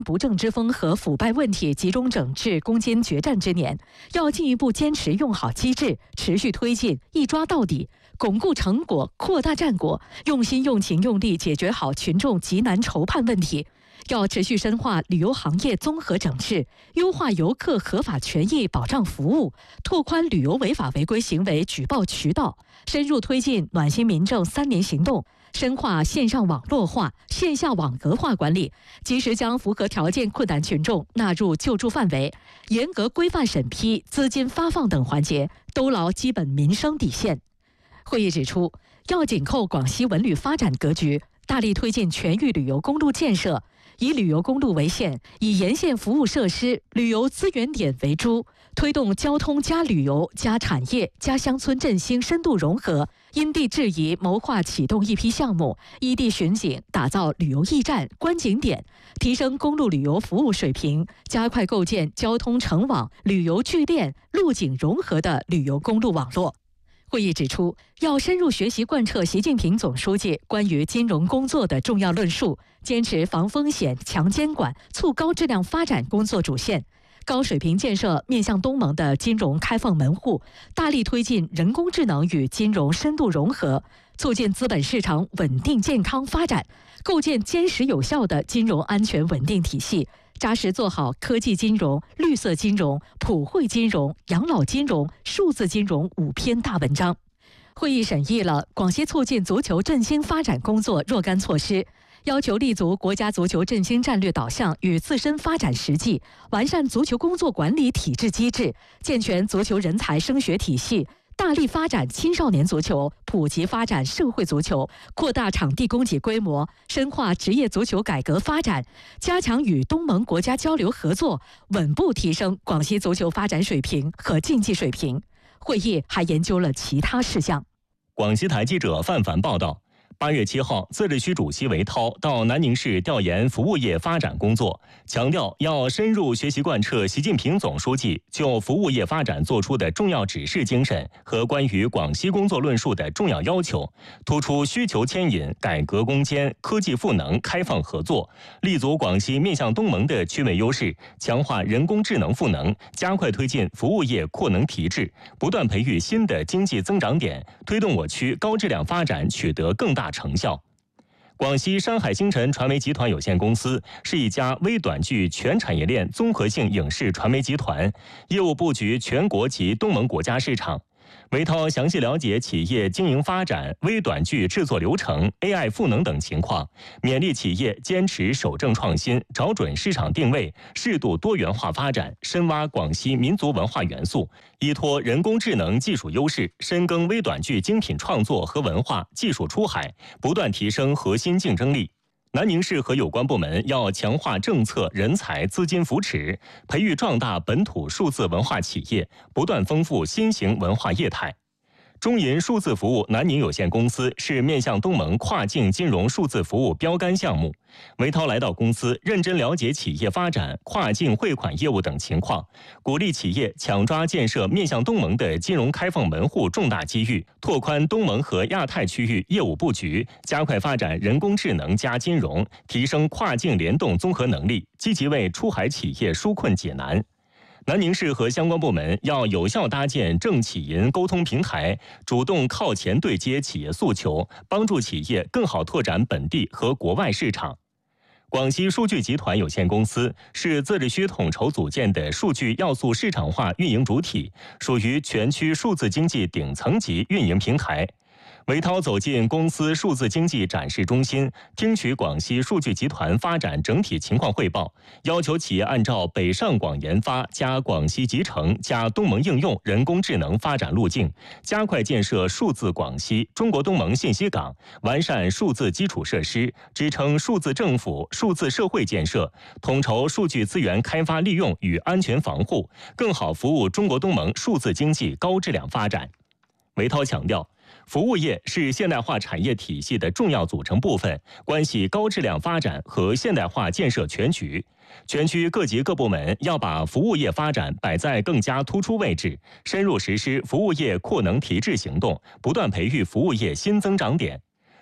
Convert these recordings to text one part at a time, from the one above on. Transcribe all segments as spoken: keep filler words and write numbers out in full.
不正之风和腐败问题集中整治攻坚决战之年，要进一步坚持用好机制，持续推进一抓到底，巩固成果，扩大战果，用心用情用力解决好群众急难愁盼问题。要持续深化旅游行业综合整治，优化游客合法权益保障服务，拓宽旅游违法违规行为举报渠道，深入推进暖心民政三年行动，深化线上网络化、线下网格化管理，及时将符合条件困难群众纳入救助范围，严格规范审批、资金发放等环节，兜牢基本民生底线。会议指出，要紧扣广西文旅发展格局，大力推进全域旅游公路建设，以旅游公路为线，以沿线服务设施、旅游资源点为珠，推动交通加旅游加产业加乡村振兴深度融合，因地制宜谋划启动一批项目，依地巡警，打造旅游驿站、观景点，提升公路旅游服务水平，加快构建交通城网、旅游聚链、陆景融合的旅游公路网络。会议指出，要深入学习贯彻习近平总书记关于金融工作的重要论述，坚持防风险、强监管、促高质量发展工作主线，高水平建设面向东盟的金融开放门户，大力推进人工智能与金融深度融合，促进资本市场稳定健康发展，构建坚实有效的金融安全稳定体系，扎实做好科技金融、绿色金融、普惠金融、养老金融、数字金融五篇大文章。会议审议了广西促进足球振兴发展工作若干措施，要求立足国家足球振兴战略导向与自身发展实际，完善足球工作管理体制机制，健全足球人才升学体系，大力发展青少年足球，普及发展社会足球，扩大场地供给规模，深化职业足球改革发展，加强与东盟国家交流合作，稳步提升广西足球发展水平和竞技水平。会议还研究了其他事项。 广西台记者范凡报道。八月七号，自治区主席韦涛到南宁市调研服务业发展工作，强调要深入学习贯彻习近平总书记就服务业发展作出的重要指示精神和关于广西工作论述的重要要求，突出需求牵引、改革攻坚、科技赋能、开放合作，立足广西面向东盟的区位优势，强化人工智能赋能，加快推进服务业扩能提质，不断培育新的经济增长点，推动我区高质量发展取得更大成效。广西山海星辰传媒集团有限公司是一家微短剧全产业链综合性影视传媒集团，业务布局全国及东盟国家市场。韦涛详细了解企业经营发展、微短剧制作流程、A I 赋能等情况，勉励企业坚持守正创新，找准市场定位，适度多元化发展，深挖广西民族文化元素，依托人工智能技术优势，深耕微短剧精品创作和文化技术出海，不断提升核心竞争力。南宁市和有关部门要强化政策、人才、资金扶持，培育壮大本土数字文化企业，不断丰富新型文化业态。中银数字服务南宁有限公司是面向东盟跨境金融数字服务标杆项目。韦涛来到公司，认真了解企业发展、跨境汇款业务等情况，鼓励企业抢抓建设面向东盟的金融开放门户重大机遇，拓宽东盟和亚太区域业务布局，加快发展人工智能加金融，提升跨境联动综合能力，积极为出海企业纾困解难。南宁市和相关部门要有效搭建政企银沟通平台，主动靠前对接企业诉求，帮助企业更好拓展本地和国外市场。广西数据集团有限公司是自治区统筹组建的数据要素市场化运营主体，属于全区数字经济顶层级运营平台。韦涛走进公司数字经济展示中心，听取广西数据集团发展整体情况汇报，要求企业按照北上广研发加广西集成加东盟应用人工智能发展路径，加快建设数字广西、中国东盟信息港，完善数字基础设施，支撑数字政府、数字社会建设，统筹数据资源开发利用与安全防护，更好服务中国东盟数字经济高质量发展。韦涛强调，服务业是现代化产业体系的重要组成部分，关系高质量发展和现代化建设全局。全区各级各部门要把服务业发展摆在更加突出位置，深入实施服务业扩能提质行动，不断培育服务业新增长点。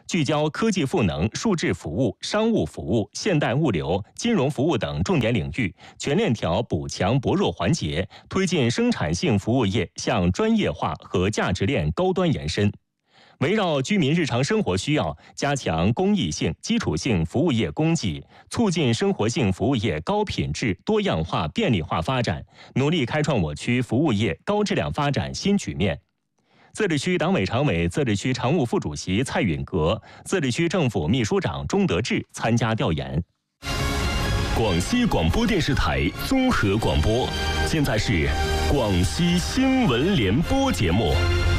聚焦科技赋能、数字服务、商务服务、现代物流、金融服务等重点领域，全链条补强薄弱环节，推进生产性服务业向专业化和价值链高端延伸。围绕居民日常生活需要，加强公益性、基础性服务业供给，促进生活性服务业高品质、多样化、便利化发展，努力开创我区服务业高质量发展新局面。自治区党委常委、自治区常务副主席蔡允阁、自治区政府秘书长钟德志参加调研。 广西广播电视台综合广播，现在是广西新闻联播节目。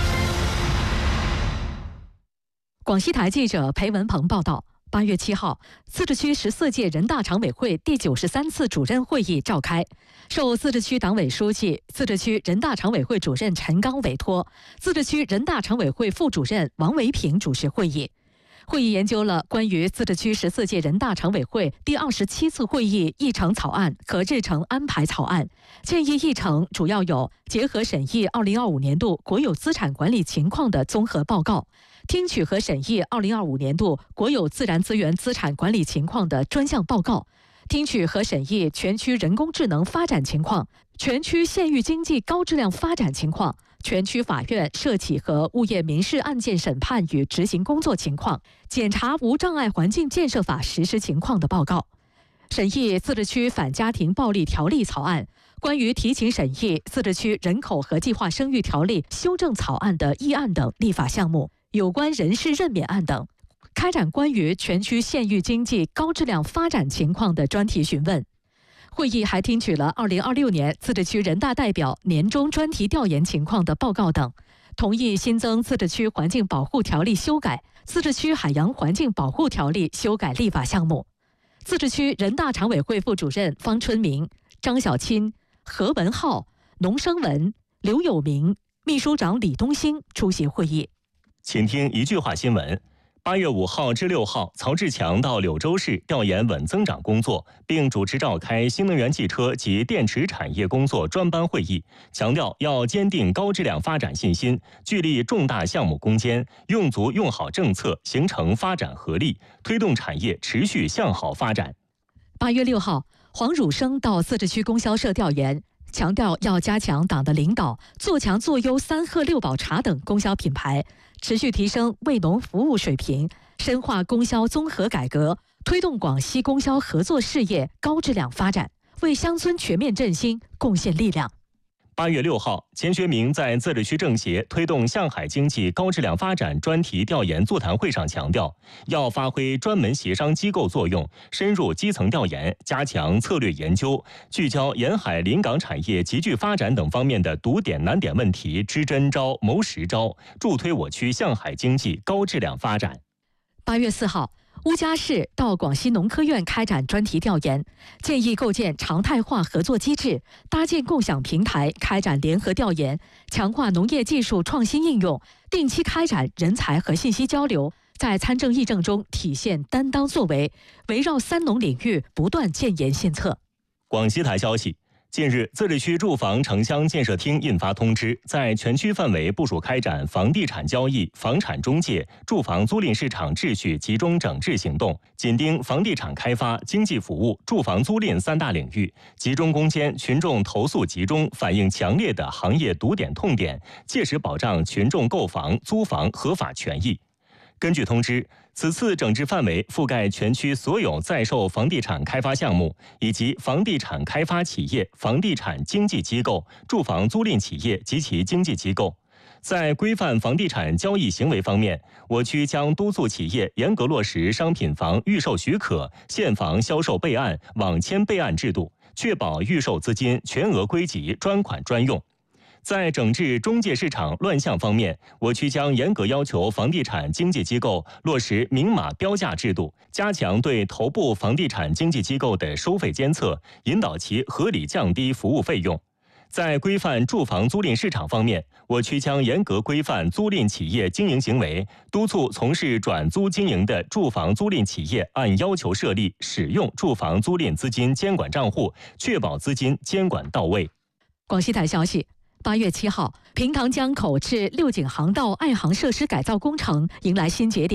广西台记者裴文鹏报道，八月七号，自治区十四届人大常委会第九十三次主任会议召开，受自治区党委书记、自治区人大常委会主任陈刚委托，自治区人大常委会副主任王维平主持会议。会议研究了关于自治区十四届人大常委会第二十七次会议议程草案和日程安排草案，建议议程主要有结合审议二零二五年度国有资产管理情况的综合报告，听取和审议二零二五年度国有自然资源资产管理情况的专项报告，听取和审议全区人工智能发展情况、全区县域经济高质量发展情况、全区法院涉企和物业民事案件审判与执行工作情况、检查无障碍环境建设法实施情况的报告，审议自治区反家庭暴力条例草案、关于提请审议自治区人口和计划生育条例修正草案的议案等立法项目、有关人事任免案等，开展关于全区县域经济高质量发展情况的专题询问。会议还听取了二零二六年自治区人大代表年终专题调研情况的报告等，同意新增自治区环境保护条例修改、自治区海洋环境保护条例修改立法项目。自治区人大常委会副主任方春明、张小钦、何文浩、农生文、刘有明、秘书长李东兴出席会议。 请听一句话新闻。八月五号至六号，曹志强到柳州市调研稳增长工作，并主持召开新能源汽车及电池产业工作专班会议，强调要坚定高质量发展信心，聚力重大项目攻坚，用足用好政策，形成发展合力，推动产业持续向好发展。 八月六号，黄汝生到自治区供销社调研，强调要加强党的领导，做强做优三鹤六宝茶等供销品牌，持续提升为农服务水平，深化供销综合改革，推动广西供销合作事业高质量发展，为乡村全面振兴贡献力量。 八月六号，钱学明在自治区政协推动向海经济高质量发展专题调研座谈会上强调，要发挥专门协商机构作用，深入基层调研，加强策略研究，聚焦沿海临港产业集聚发展等方面的堵点难点问题，支真招谋实招，助推我区向海经济高质量发展。 八月四号，乌家市到广西农科院开展专题调研，建议构建常态化合作机制，搭建共享平台，开展联合调研，强化农业技术创新应用，定期开展人才和信息交流，在参政议政中体现担当作为，围绕三农领域不断建言献策。 广西台消息，近日，自治区住房城乡建设厅印发通知，在全区范围部署开展房地产交易、房产中介、住房租赁市场秩序集中整治行动，紧盯房地产开发、经济服务、住房租赁三大领域，集中攻坚群众投诉集中、反映强烈的行业堵点痛点，切实保障群众购房、租房合法权益。根据通知，此次整治范围覆盖全区所有在售房地产开发项目，以及房地产开发企业、房地产经纪机构、住房租赁企业及其经纪机构。在规范房地产交易行为方面，我区将督促企业严格落实商品房预售许可、现房销售备案、网签备案制度，确保预售资金全额归集、专款专用。在整治中介市场乱象方面，我区将严格要求房地产经纪机构落实明码标价制度，加强对头部房地产经纪机构的收费监测，引导其合理降低服务费用。在规范住房租赁市场方面，我区将严格规范租赁企业经营行为，督促从事转租经营的住房租赁企业按要求设立、使用住房租赁资金监管账户，确保资金监管到位。 广西台消息，八月七号，平塘江口至六井航道爱航设施改造工程迎来新节点。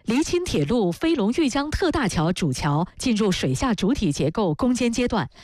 黎青铁路飞龙豫江特大桥主桥进入水下主体结构攻坚阶段，